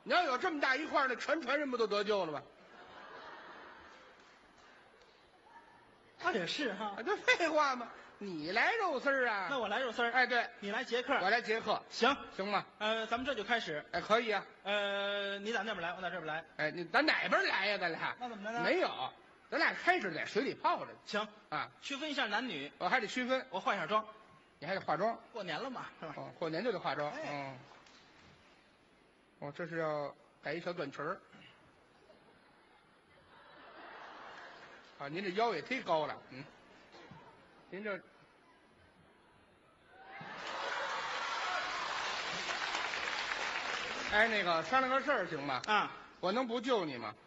你要有这么大一块，那全人不都得救了吗？ 他也是哈。 这废话吗？你来肉丝儿啊？ 那我来肉丝儿。 哎，对， 你来杰克， 我来杰克， 行行吗？ 咱们这就开始。 哎，可以啊。 你打那边来，我打这边来。 哎，咱哪边来呀？咱俩那怎么来呢？ 没有，咱俩开始在水里泡着。 行啊， 区分一下男女。 我还得区分， 我化一下妆， 你还得化妆。 过年了嘛，是吧？ 哦，过年就得化妆。 哎嗯。哦，这是要改一小短裙儿。啊，您这腰也忒高了，嗯。您这。哎，那个商量个事儿行吗？ 啊， 我能不救你吗？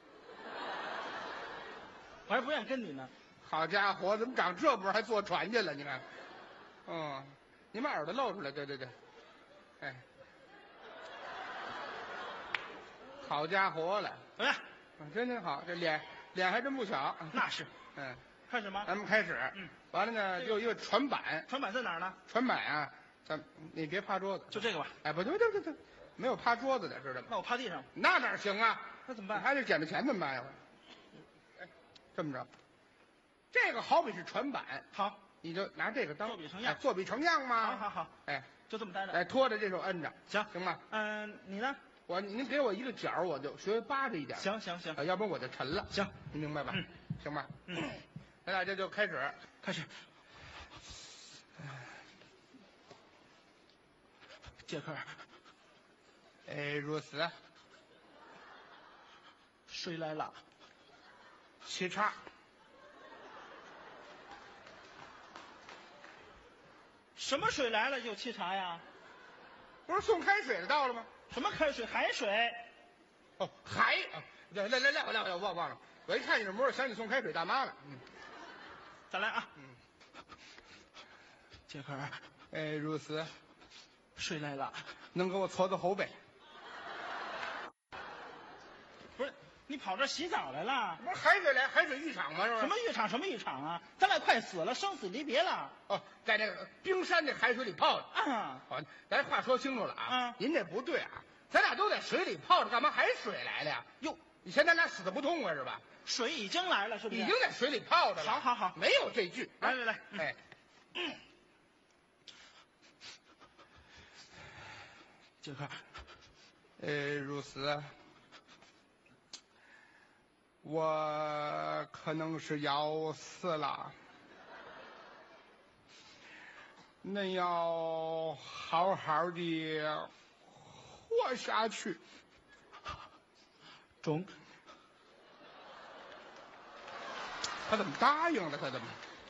我还不愿意跟你呢。 好家伙，怎么长这波还坐船去了？你看，你把耳朵露出来，对对对，哎，好家伙了， 怎么样？ 真好，这脸还真不小。 那是。 嗯， 开始吗？ 咱们开始。完了呢，就一个船板。 船板在哪儿呢？ 船板啊，你别趴桌子， 就这个吧。 哎，不对，没有趴桌子的，知道吗？ 那我趴地上。 那哪行啊？ 那怎么办？ 还得捡着钱怎么办呀？哎，这么着，这个好比是船板， 好， 你就拿这个当作比成样作比成样嘛。 好， 哎， 就这么待着。 哎，拖着这手摁着，行吗？ 你呢？ 您给我一个角，我就学扒着一点。 行， 要不然我就沉了。 行， 你明白吧？行吧。咱俩这就开始。 杰克， 如此。 水来了。 沏茶。 什么水来了就沏茶呀？ 不是送开水的到了吗？ 什么开水？海水。 哦，海。来，我忘了。我一看你这模样，想起送开水大妈了。 再来啊。杰克， 如此。 水来了。 能给我搓搓后背？ 不是，你跑这洗澡来了？ 不是海水来，海水浴场吗？是吧？ 什么浴场啊？咱俩快死了，生死离别了。 哦，在这个冰山这海水里泡着。好，咱话说清楚了啊。您这不对啊，咱俩都在水里泡着，干嘛海水来了呀？哟，以前咱俩死的不痛快是吧？ 水已经来了，是不是？ 已经在水里泡着了。 好， 没有这句。 来， 哎。 杰克， 如此。我可能是要死了，恁要好好的活下去。 中。 他怎么答应了？他怎么？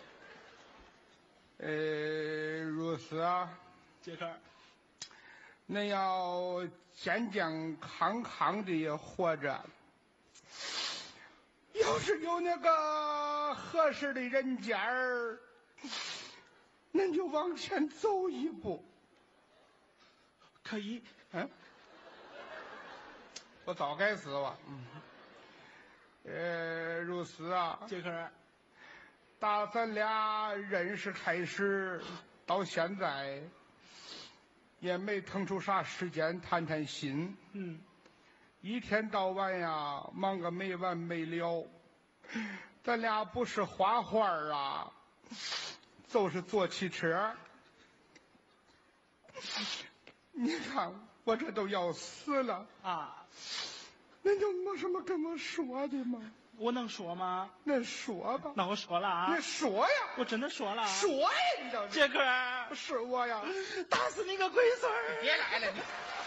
如此啊， 杰克。 恁要健健康康的活着，要是有那个合适的人家儿，恁就往前走一步。 可以。 我早该死了。如此啊， 杰克， 打咱俩认识开始到现在，也没腾出啥时间谈心。一天到晚呀，忙个没完没了。咱俩不是画画啊，就是坐汽车。你看我这都要死了啊！ 那就没什么跟我说的吗？ 我能说吗？ 那说吧。 那我说了啊。 你说呀！ 我真的说了。 说呀！你倒是。 杰克， 是我呀！ 打死你个龟孙儿！ 别来了你。